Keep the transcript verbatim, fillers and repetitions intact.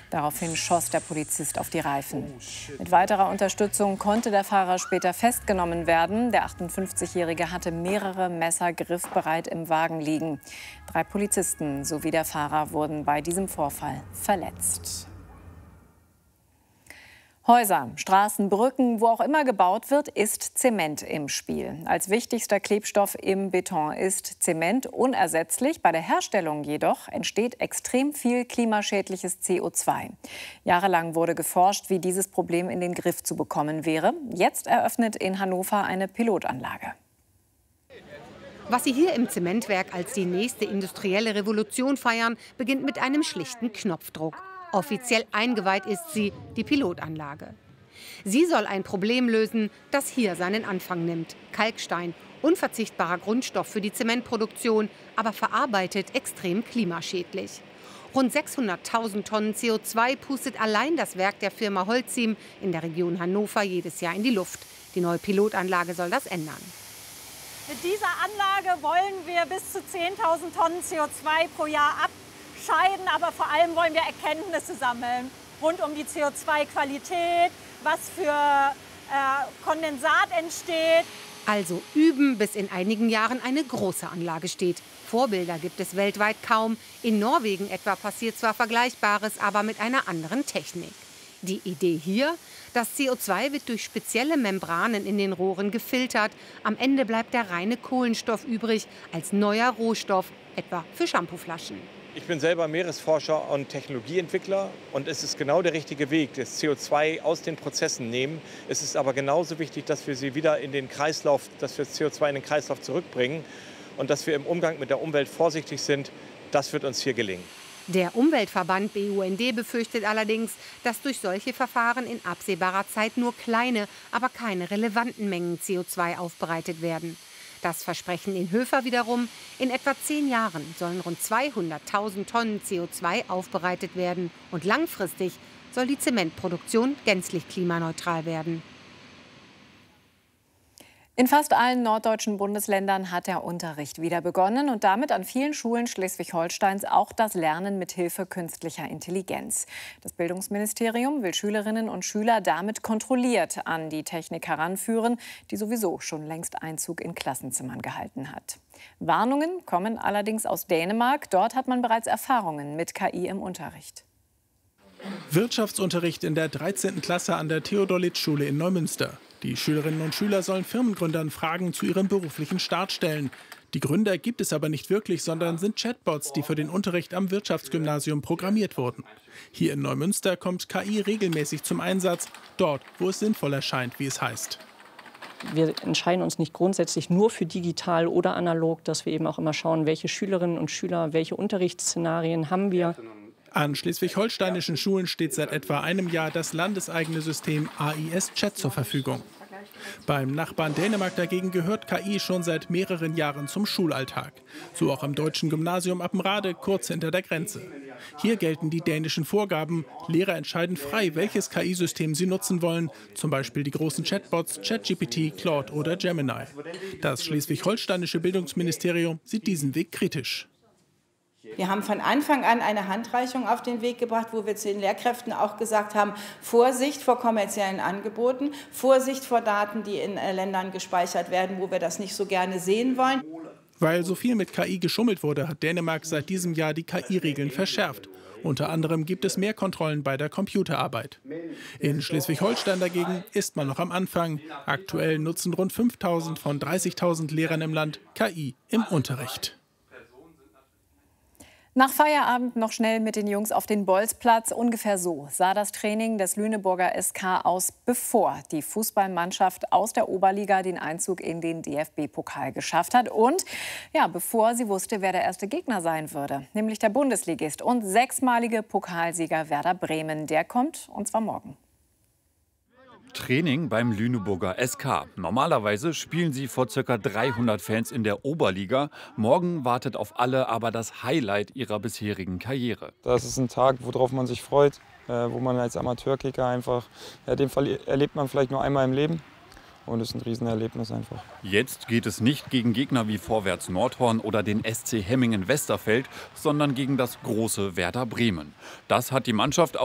Daraufhin schoss der Polizist auf die Reifen. Mit weiterer Unterstützung konnte der Fahrer später festgenommen werden. Der achtundfünfzigjährige hatte mehrere Messer griffbereit im Wagen liegen. Drei Polizisten sowie der Fahrer wurden bei diesem Vorfall verletzt. Häuser, Straßen, Brücken, wo auch immer gebaut wird, ist Zement im Spiel. Als wichtigster Klebstoff im Beton ist Zement unersetzlich. Bei der Herstellung jedoch entsteht extrem viel klimaschädliches C O zwei. Jahrelang wurde geforscht, wie dieses Problem in den Griff zu bekommen wäre. Jetzt eröffnet in Hannover eine Pilotanlage. Was Sie hier im Zementwerk als die nächste industrielle Revolution feiern, beginnt mit einem schlichten Knopfdruck. Offiziell eingeweiht ist sie, die Pilotanlage. Sie soll ein Problem lösen, das hier seinen Anfang nimmt. Kalkstein, unverzichtbarer Grundstoff für die Zementproduktion, aber verarbeitet extrem klimaschädlich. Rund sechshunderttausend Tonnen C O zwei pustet allein das Werk der Firma Holcim in der Region Hannover jedes Jahr in die Luft. Die neue Pilotanlage soll das ändern. Mit dieser Anlage wollen wir bis zu zehntausend Tonnen C O zwei pro Jahr abscheiden, aber vor allem wollen wir Erkenntnisse sammeln rund um die C O zwei Qualität, was für äh, Kondensat entsteht. Also üben, bis in einigen Jahren eine große Anlage steht. Vorbilder gibt es weltweit kaum. In Norwegen etwa passiert zwar Vergleichbares, aber mit einer anderen Technik. Die Idee hier? Das C O zwei wird durch spezielle Membranen in den Rohren gefiltert. Am Ende bleibt der reine Kohlenstoff übrig als neuer Rohstoff, etwa für Shampooflaschen. Ich bin selber Meeresforscher und Technologieentwickler und es ist genau der richtige Weg, das C O zwei aus den Prozessen nehmen. Es ist aber genauso wichtig, dass wir sie wieder in den Kreislauf, dass wir das C O zwei in den Kreislauf zurückbringen und dass wir im Umgang mit der Umwelt vorsichtig sind. Das wird uns hier gelingen. Der Umweltverband B U N D befürchtet allerdings, dass durch solche Verfahren in absehbarer Zeit nur kleine, aber keine relevanten Mengen C O zwei aufbereitet werden. Das versprechen in Höfer wiederum, in etwa zehn Jahren sollen rund zweihunderttausend Tonnen C O zwei aufbereitet werden. Und langfristig soll die Zementproduktion gänzlich klimaneutral werden. In fast allen norddeutschen Bundesländern hat der Unterricht wieder begonnen und damit an vielen Schulen Schleswig-Holsteins auch das Lernen mit Hilfe künstlicher Intelligenz. Das Bildungsministerium will Schülerinnen und Schüler damit kontrolliert an die Technik heranführen, die sowieso schon längst Einzug in Klassenzimmern gehalten hat. Warnungen kommen allerdings aus Dänemark. Dort hat man bereits Erfahrungen mit K I im Unterricht. Wirtschaftsunterricht in der dreizehnten Klasse an der Theodolitz-Schule in Neumünster. Die Schülerinnen und Schüler sollen Firmengründern Fragen zu ihrem beruflichen Start stellen. Die Gründer gibt es aber nicht wirklich, sondern sind Chatbots, die für den Unterricht am Wirtschaftsgymnasium programmiert wurden. Hier in Neumünster kommt K I regelmäßig zum Einsatz, dort, wo es sinnvoll erscheint, wie es heißt. Wir entscheiden uns nicht grundsätzlich nur für digital oder analog, dass wir eben auch immer schauen, welche Schülerinnen und Schüler, welche Unterrichtsszenarien haben wir. An schleswig-holsteinischen Schulen steht seit etwa einem Jahr das landeseigene System A I S Chat zur Verfügung. Beim Nachbarn Dänemark dagegen gehört K I schon seit mehreren Jahren zum Schulalltag. So auch am deutschen Gymnasium Appenrade, kurz hinter der Grenze. Hier gelten die dänischen Vorgaben. Lehrer entscheiden frei, welches K I-System sie nutzen wollen. Zum Beispiel die großen Chatbots ChatGPT, Claude oder Gemini. Das schleswig-holsteinische Bildungsministerium sieht diesen Weg kritisch. Wir haben von Anfang an eine Handreichung auf den Weg gebracht, wo wir zu den Lehrkräften auch gesagt haben, Vorsicht vor kommerziellen Angeboten, Vorsicht vor Daten, die in Ländern gespeichert werden, wo wir das nicht so gerne sehen wollen. Weil so viel mit K I geschummelt wurde, hat Dänemark seit diesem Jahr die K I-Regeln verschärft. Unter anderem gibt es mehr Kontrollen bei der Computerarbeit. In Schleswig-Holstein dagegen ist man noch am Anfang. Aktuell nutzen rund fünftausend von dreißigtausend Lehrern im Land K I im Unterricht. Nach Feierabend noch schnell mit den Jungs auf den Bolzplatz. Ungefähr so sah das Training des Lüneburger S K aus, bevor die Fußballmannschaft aus der Oberliga den Einzug in den D F B-Pokal geschafft hat. Und ja, bevor sie wusste, wer der erste Gegner sein würde, nämlich der Bundesligist und sechsmalige Pokalsieger Werder Bremen. Der kommt, und zwar morgen. Training beim Lüneburger S K. Normalerweise spielen sie vor ca. dreihundert Fans in der Oberliga. Morgen wartet auf alle aber das Highlight ihrer bisherigen Karriere. Das ist ein Tag, worauf man sich freut, wo man als Amateurkicker einfach, ja, den erlebt man vielleicht nur einmal im Leben. Und es ist ein Riesenerlebnis einfach. Jetzt geht es nicht gegen Gegner wie Vorwärts Nordhorn oder den S C Hemmingen Westerfeld, sondern gegen das große Werder Bremen. Das hat die Mannschaft auch